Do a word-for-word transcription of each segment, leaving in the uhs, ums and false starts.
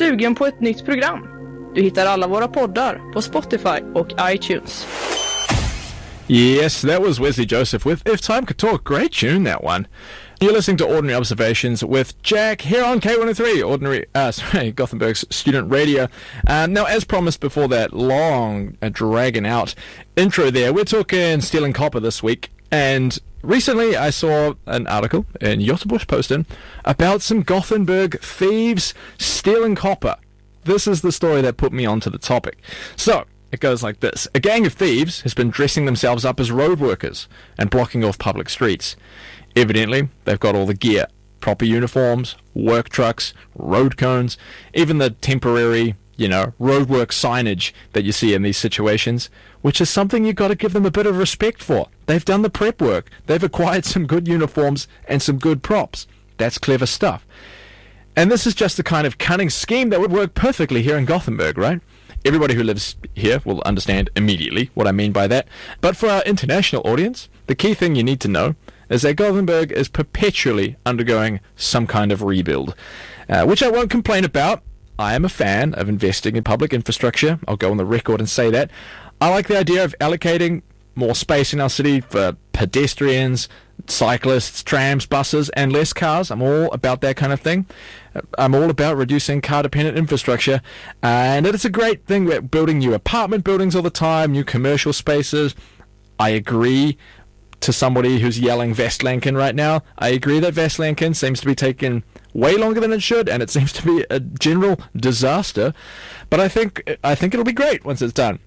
sugen på ett nytt program? Du hittar alla våra poddar på Spotify och iTunes. Yes, that was Wesley Joseph with If Time Could Talk. Great tune, that one. You're listening to Ordinary Observations with Jack here on K one oh three, Ordinary, uh, sorry, Gothenburg's student radio. Um, now, as promised before that long, uh, dragging out intro there, we're talking steel and copper this week. And recently I saw an article in Göteborgs-Posten about some Gothenburg thieves stealing copper. This is the story that put me onto the topic. So, it goes like this. A gang of thieves has been dressing themselves up as road workers and blocking off public streets. Evidently, they've got all the gear. Proper uniforms, work trucks, road cones, even the temporary, you know, roadwork signage that you see in these situations, which is something you've got to give them a bit of respect for. They've done the prep work. They've acquired some good uniforms and some good props. That's clever stuff. And this is just the kind of cunning scheme that would work perfectly here in Gothenburg, right? Everybody who lives here will understand immediately what I mean by that. But for our international audience, the key thing you need to know is that Gothenburg is perpetually undergoing some kind of rebuild, uh, which I won't complain about. I am a fan of investing in public infrastructure. I'll go on the record and say that. I like the idea of allocating more space in our city for pedestrians, cyclists, trams, buses, and less cars. I'm all about that kind of thing. I'm all about reducing car-dependent infrastructure, and it's a great thing. We're building new apartment buildings all the time, new commercial spaces. I agree to somebody who's yelling Västlanken right now. I agree that Västlanken seems to be taking way longer than it should, and it seems to be a general disaster. But I think I think it'll be great once it's done.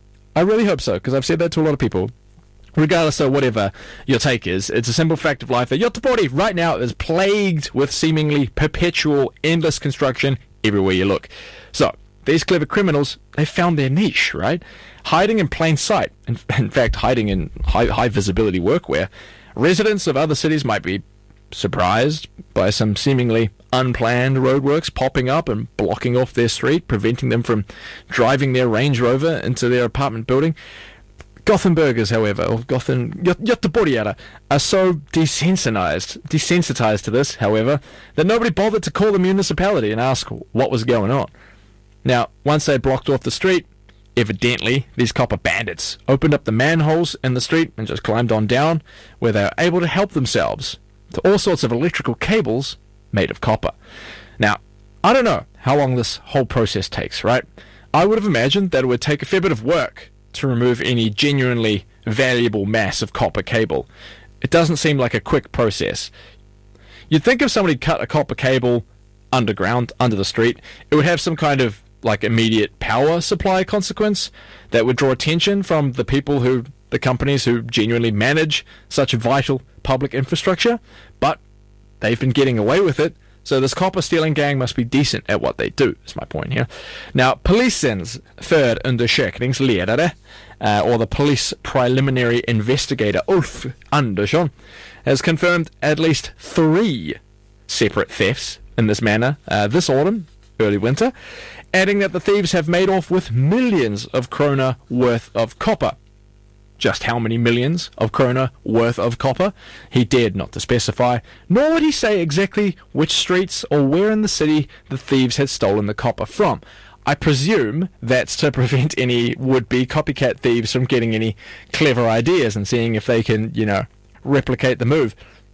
I really hope so, because I've said that to a lot of people. Regardless of whatever your take is, it's a simple fact of life that Göteborg right now is plagued with seemingly perpetual, endless construction everywhere you look. So, these clever criminals, they found their niche, right? Hiding in plain sight, in, in fact, hiding in high, high visibility workwear. Residents of other cities might be surprised by some seemingly unplanned roadworks popping up and blocking off their street, preventing them from driving their Range Rover into their apartment building. Gothenburgers, however, or Gothen, Göteborgare, are so desensitized, desensitized to this, however, that nobody bothered to call the municipality and ask what was going on. Now, once they blocked off the street, evidently, these copper bandits opened up the manholes in the street and just climbed on down, where they were able to help themselves to all sorts of electrical cables made of copper. Now, I don't know how long this whole process takes, right? I would have imagined that it would take a fair bit of work to remove any genuinely valuable mass of copper cable. It doesn't seem like a quick process. You'd think if somebody cut a copper cable underground, under the street, it would have some kind of like immediate power supply consequence that would draw attention from the people who, the companies who genuinely manage such vital public infrastructure, but they've been getting away with it. So this copper stealing gang must be decent at what they do, is my point here. Now, polisens förundersökningsledare, uh, or the police preliminary investigator Ulf Andersson, has confirmed at least three separate thefts in this manner uh, this autumn, early winter, adding that the thieves have made off with millions of krona worth of copper. Just how many millions of krona worth of copper he dared not to specify, nor would he say exactly which streets or where in the city the thieves had stolen the copper from. I presume that's to prevent any would-be copycat thieves from getting any clever ideas and seeing if they can, you know, replicate the move.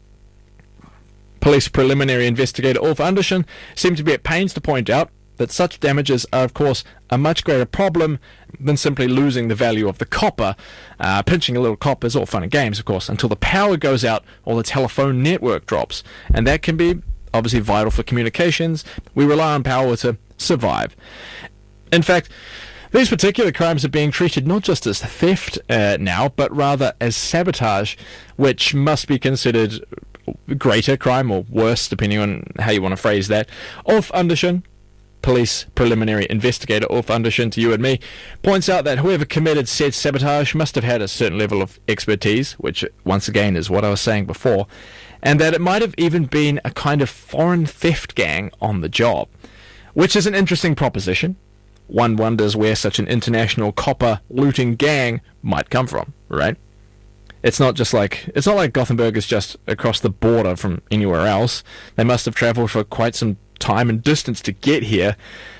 Police preliminary investigator Ulf Andersson seemed to be at pains to point out that such damages are, of course, a much greater problem than simply losing the value of the copper. Uh, pinching a little copper is all fun and games, of course, until the power goes out or the telephone network drops. And that can be, obviously, vital for communications. We rely on power to survive. In fact, these particular crimes are being treated not just as theft uh, now, but rather as sabotage, which must be considered greater crime or worse, depending on how you want to phrase that. Ulf Andersson, police preliminary investigator Ulf Andersson to you and me, points out that whoever committed said sabotage must have had a certain level of expertise, which once again is what I was saying before, and that it might have even been a kind of foreign theft gang on the job, which is an interesting proposition. One wonders where such an international copper looting gang might come from, right? It's not just like, it's not like Gothenburg is just across the border from anywhere else. They must have travelled for quite some time and distance to get here.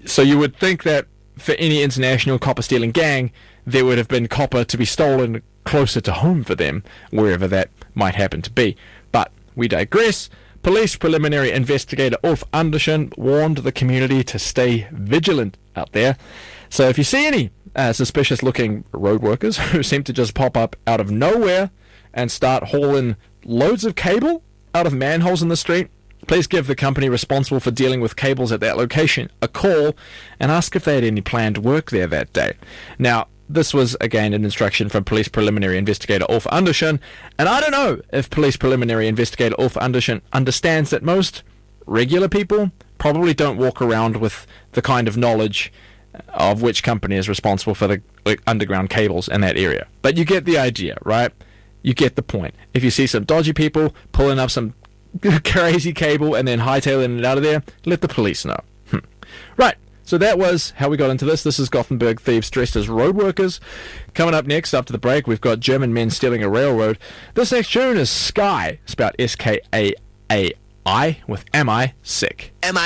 So you would think that for any international copper-stealing gang, there would have been copper to be stolen closer to home for them, wherever that might happen to be. But we digress. Police preliminary investigator Ulf Andersson warned the community to stay vigilant out there. So if you see any uh, suspicious-looking road workers who seem to just pop up out of nowhere and start hauling loads of cable out of manholes in the street, please give the company responsible for dealing with cables at that location a call and ask if they had any planned work there that day. Now, this was, again, an instruction from Police Preliminary Investigator Ulf Andersson, and I don't know if Police Preliminary Investigator Ulf Andersson understands that most regular people probably don't walk around with the kind of knowledge of which company is responsible for the like, underground cables in that area. But you get the idea, right? You get the point. If you see some dodgy people pulling up some crazy cable and then hightailing it out of there, let the police know. Hm. Right. So that was how we got into this. This is Gothenburg thieves dressed as road workers. Coming up next, after the break, we've got German men stealing a railroad. This next tune is Sky, spelled S K A A I, with Am I Sick? Am I